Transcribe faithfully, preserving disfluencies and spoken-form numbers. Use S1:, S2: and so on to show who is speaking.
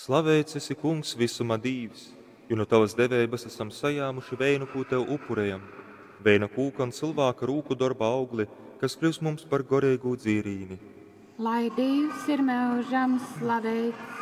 S1: Slavēts esi, kungs, visuma dīvs, jo no tavas devības esam sajāmuši vēju, ko tev upurējam, vēja kūka un cilvēka rūku darba augli, kas kļūs mums par gorīgu dzīrīni.
S2: Lai Dievs ir mūžam slavēts.